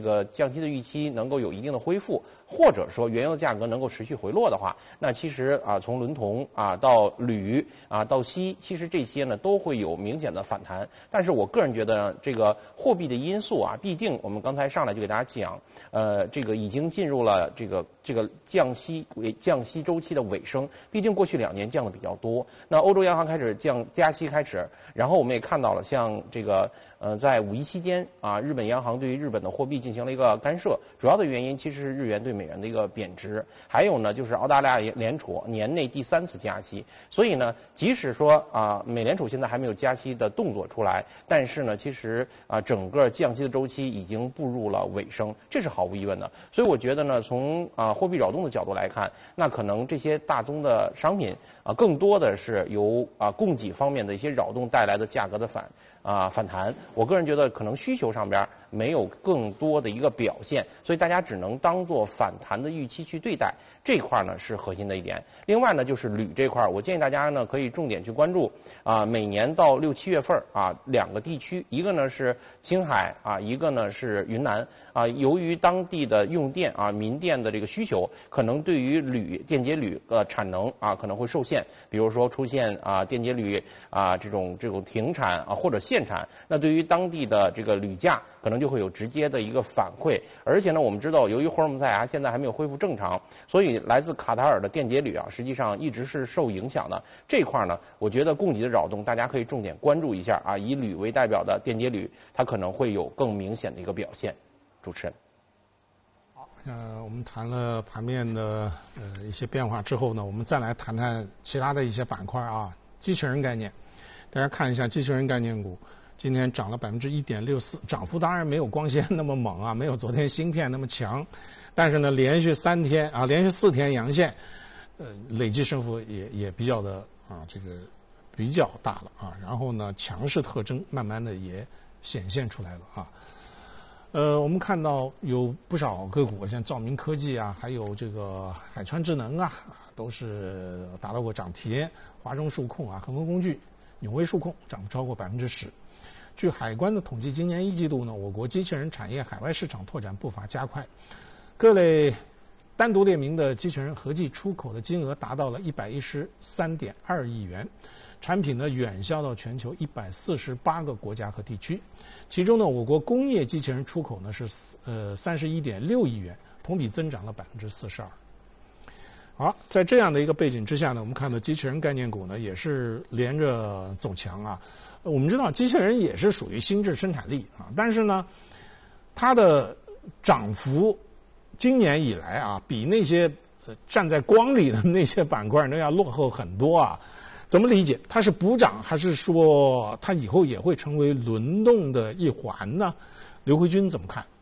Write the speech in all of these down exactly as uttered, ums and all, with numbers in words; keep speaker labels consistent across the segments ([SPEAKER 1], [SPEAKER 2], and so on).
[SPEAKER 1] 个降息的预期能够有一定的恢复，或者说原油的价格能够持续回落的话，那其实啊，从伦铜啊到铝啊到锡，其实这些呢都会有明显的反弹。但是我个人觉得呢，这个货币的因素啊，必定我们刚才上来就给大家讲，呃，这个已经进入了这个这个降息尾降息周期的尾声，毕竟过去两年降的比较多。那欧洲央行开始降加息开始，然后我们也看到了像这个呃在五一期间啊，日本央行对于日本的货币进行了一个干涉，主要的原因其实是日元对美元的一个贬值，还有呢就是澳大利亚联储年内第三次加息，所以呢，即使说啊美联储现在还没有加息的动作出来，但是呢，其实啊整个降息的周期已经步入了尾声，这是毫无疑问的。所以我觉得呢，从啊货币扰动的角度来看，那可能这些大宗的商品啊，更多的是由啊供给方面的一些扰动带来的价格的反啊反弹。我个人觉得可能需求上边没有更多的一个表现，所以大家只能当做反弹的预期去对待。这块呢是核心的一点。另外呢就是铝这块，我建议大家呢可以重点去关注啊，每年到六七月份啊两个地区，一个呢是青海啊，一个呢是云南啊。由于当地的用电啊民电的这个需求，可能对于铝电解铝呃产能啊可能会受限，比如说出现啊电解铝啊这种这种停产啊或者限产，那对于当地的这个铝价可能就会有直接的一个反馈。而且呢，我们知道由于霍尔木塞牙现在还没有恢复正常，所以来自卡塔尔的电解铝啊，实际上一直是受影响的。这块呢，我觉得供给的扰动，大家可以重点关注一下啊。以铝为代表的电解铝，它可能会有更明显的一个表现。主持人，
[SPEAKER 2] 好，呃，我们谈了盘面的呃一些变化之后呢，我们再来谈谈其他的一些板块啊。机器人概念，大家看一下机器人概念股。今天涨了百分之一点六四，涨幅当然没有光纤那么猛啊，没有昨天芯片那么强，但是呢，连续三天啊，连续四天阳线，呃，累计升幅也也比较的啊，这个比较大了啊。然后呢，强势特征慢慢的也显现出来了啊。呃，我们看到有不少个股，像兆明科技啊，还有这个海川智能啊，都是达到过涨停。华中数控啊，恒丰工具、永威数控涨幅超过百分之十。据海关的统计，今年一季度呢，我国机器人产业海外市场拓展步伐加快，各类单独列明的机器人合计出口的金额达到了一百一十三点二亿元，产品呢远销到全球一百四十八个国家和地区。其中呢，我国工业机器人出口呢是呃三十一点六亿元，同比增长了百分之四十二。好，在这样的一个背景之下呢，我们看到机器人概念股呢也是连着走强啊。我们知道机器人也是属于新质生产力啊，但是呢，它的涨幅今年以来啊，比那些站在光里的那些板块呢要落后很多啊。怎么理解？它是补涨，还是说它以后也会成为轮动的一环呢？刘辉军怎么看？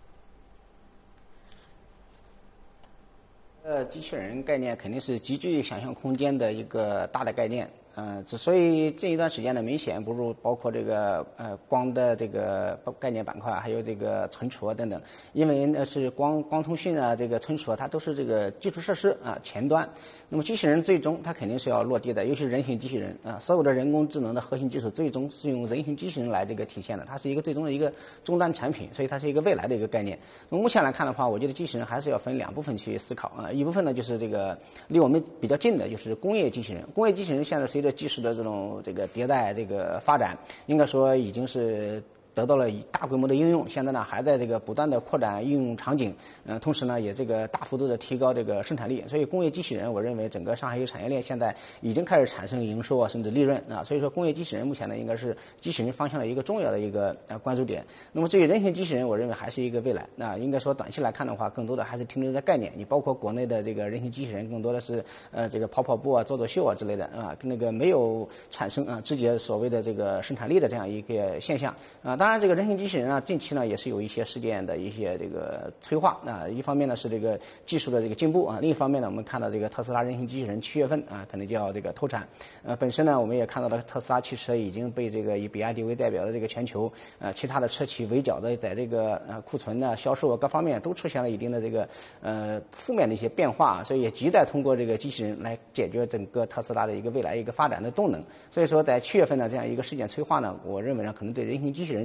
[SPEAKER 3] 呃，机器人概念肯定是极具想象空间的一个大的概念。嗯、呃，之所以这一段时间呢明显不如包括这个呃光的这个概念板块，还有这个存储啊等等，因为呢是光光通讯啊，这个存储啊，它都是这个基础设施啊前端。那么机器人最终它肯定是要落地的，尤其是人形机器人啊，所有的人工智能的核心技术最终是用人形机器人来这个体现的，它是一个最终的一个终端产品，所以它是一个未来的一个概念。那么目前来看的话，我觉得机器人还是要分两部分去思考啊，一部分呢就是这个离我们比较近的，就是工业机器人。工业机器人现在随着技术的这种这个迭代这个发展，应该说已经是得到了大规模的应用，现在呢还在这个不断的扩展应用场景，嗯、呃，同时呢也这个大幅度的提高这个生产力，所以工业机器人，我认为整个上下游产业链现在已经开始产生营收啊，甚至利润啊，所以说工业机器人目前呢应该是机器人方向的一个重要的一个呃关注点。那么至于人形机器人，我认为还是一个未来，那应该说短期来看的话，更多的还是停留在概念，你包括国内的这个人形机器人，更多的是呃这个跑跑步啊、做做秀啊之类的啊，那个没有产生啊直接所谓的这个生产力的这样一个现象啊。当然，这个人形机器人啊，近期呢也是有一些事件的一些这个催化啊。一方面呢是这个技术的这个进步啊，另一方面呢我们看到这个特斯拉人形机器人七月份啊可能就要这个投产。呃，本身呢我们也看到了特斯拉汽车已经被这个以比亚迪为代表的这个全球呃其他的车企围剿的，在这个呃库存呢、销售啊各方面都出现了一定的这个呃负面的一些变化，所以也亟待通过这个机器人来解决整个特斯拉的一个未来一个发展的动能。所以说在七月份呢这样一个事件催化呢，我认为呢可能对人形机器人这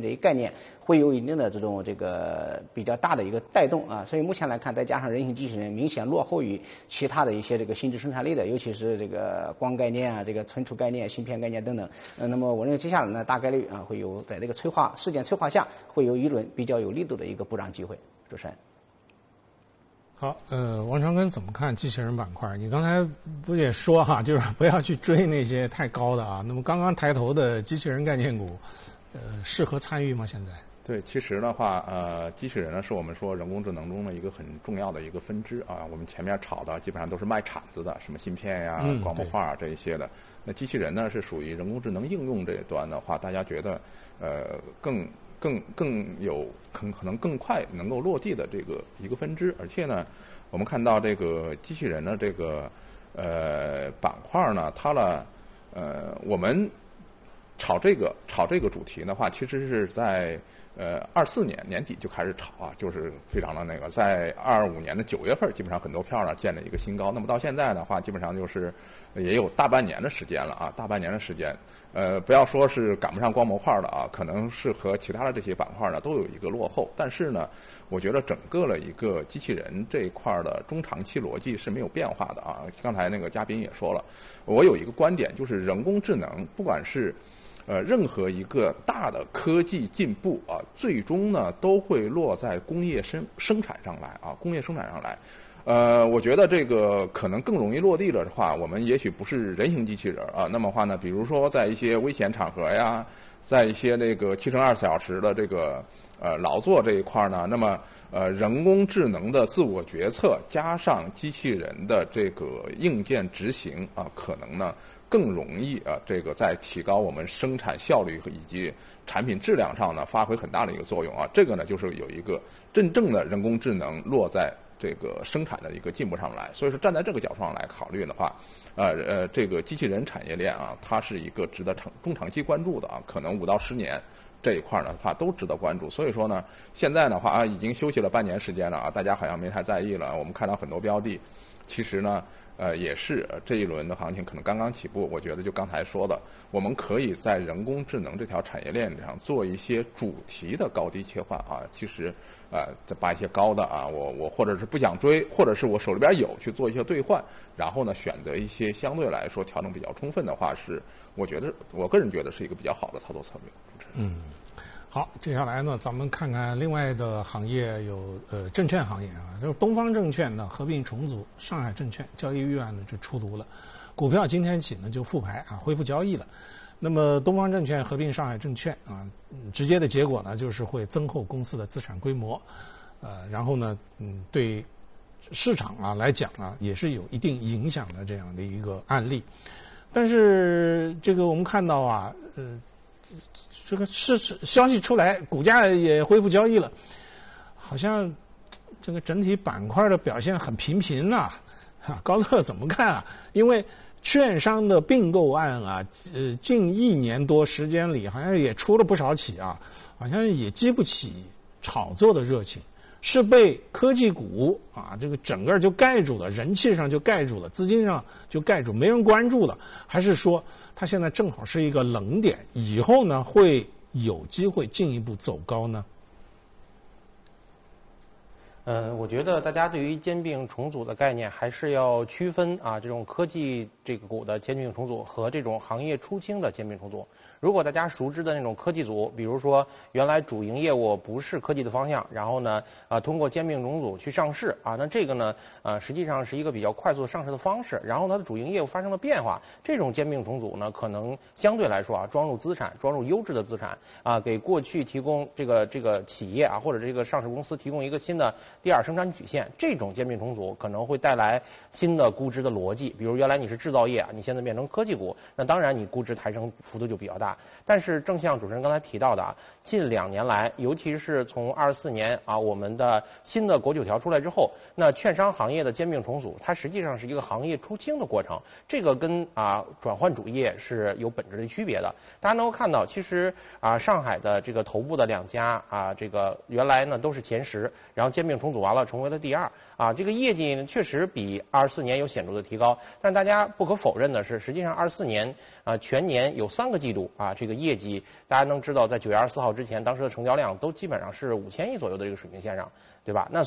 [SPEAKER 3] 的一个概念，会有一定的这种这个比较大的一个带动啊。所以目前来看，再加上人形机器人明显落后于其他的一些这个新质生产力的，尤其是这个光概念啊、这个存储概念、芯片概念等等。呃，那么我认为接下来呢，大概率啊会有在这个催化事件催化下，会有一轮比较有力度的一个补涨机会。主持人。
[SPEAKER 2] 好，呃，王长根怎么看机器人板块？你刚才不也说哈，就是不要去追那些太高的啊。那么刚刚抬头的机器人概念股，呃，适合参与吗？现在？
[SPEAKER 4] 对，其实的话，呃，机器人呢是我们说人工智能中的一个很重要的一个分支啊。我们前面炒的基本上都是卖铲子的，什么芯片呀、
[SPEAKER 2] 嗯、
[SPEAKER 4] 光模块啊这一些的。那机器人呢是属于人工智能应用这一端的话，大家觉得呃更。更更有可可能更快能够落地的这个一个分支，而且呢，我们看到这个机器人的这个呃板块呢，它呢呃我们炒这个炒这个主题的话，其实是在呃二四年年底就开始炒啊，就是非常的那个，在二五年的九月份，基本上很多票呢见了一个新高。那么到现在的话，基本上就是也有大半年的时间了啊，大半年的时间。呃，不要说是赶不上光模块的啊，可能是和其他的这些板块呢都有一个落后。但是呢，我觉得整个的一个机器人这一块的中长期逻辑是没有变化的啊。刚才那个嘉宾也说了，我有一个观点，就是人工智能不管是呃任何一个大的科技进步啊，最终呢都会落在工业生生产上来啊，工业生产上来。呃，我觉得这个可能更容易落地了的话，我们也许不是人形机器人啊。那么话呢，比如说在一些危险场合呀，在一些那个七乘二十四小时的这个呃劳作这一块呢，那么呃人工智能的自我决策加上机器人的这个硬件执行啊，可能呢更容易啊，这个在提高我们生产效率以及产品质量上呢发挥很大的一个作用啊。这个呢就是有一个真正的人工智能落在这个生产的一个进步上来，所以说站在这个角度上来考虑的话，呃呃，这个机器人产业链啊，它是一个值得长中长期关注的啊，可能五到十年这一块呢的话都值得关注。所以说呢，现在的话啊，已经休息了半年时间了啊，大家好像没太在意了。我们看到很多标的，其实呢，呃，也是这一轮的行情可能刚刚起步。我觉得就刚才说的，我们可以在人工智能这条产业链上做一些主题的高低切换啊。其实。呃，再把一些高的啊，我我或者是不想追，或者是我手里边有去做一些兑换，然后呢，选择一些相对来说调整比较充分的话，是我觉得我个人觉得是一个比较好的操作策略。主持人，
[SPEAKER 2] 嗯，好，接下来呢，咱们看看另外的行业有呃证券行业啊，就是东方证券呢合并重组上海证券交易预案呢就出炉了，股票今天起呢就复牌啊，恢复交易了。那么东方证券合并上海证券啊，直接的结果呢就是会增厚公司的资产规模，呃，然后呢，嗯，对市场啊来讲啊也是有一定影响的这样的一个案例。但是这个我们看到啊，呃，这个是消息出来，股价也恢复交易了，好像这个整体板块的表现很平平呐、啊，高乐怎么看啊？因为券商的并购案啊，呃，近一年多时间里，好像也出了不少起啊，好像也激不起炒作的热情，是被科技股啊这个整个就盖住了，人气上就盖住了，资金上就盖住，没人关注了，还是说它现在正好是一个冷点，以后呢会有机会进一步走高呢？
[SPEAKER 1] 嗯，我觉得大家对于兼并重组的概念还是要区分啊，这种科技这个股的兼并重组和这种行业出清的兼并重组。如果大家熟知的那种科技组，比如说原来主营业务不是科技的方向，然后呢啊通过兼并重组去上市啊，那这个呢啊实际上是一个比较快速上市的方式，然后它的主营业务发生了变化，这种兼并重组呢可能相对来说啊装入资产，装入优质的资产啊，给过去提供这个这个企业啊或者这个上市公司提供一个新的第二生产曲线，这种兼并重组可能会带来新的估值的逻辑。比如原来你是制造业，你现在变成科技股，那当然你估值抬升幅度就比较大。但是正像主持人刚才提到的啊，近两年来，尤其是从二十四年啊，我们的新的国九条出来之后，那券商行业的兼并重组，它实际上是一个行业出清的过程，这个跟啊转换主业是有本质的区别的。大家能够看到，其实啊上海的这个头部的两家啊，这个原来呢都是前十，然后兼并境重组完了，成为了第二啊。这个业绩呢确实比二十四年有显著的提高，但大家不可否认的是，实际上二十四年啊全年有三个季度啊，这个业绩大家能知道，在九月二十四号之前，当时的成交量都基本上是五千亿左右的这个水平线上，对吧？那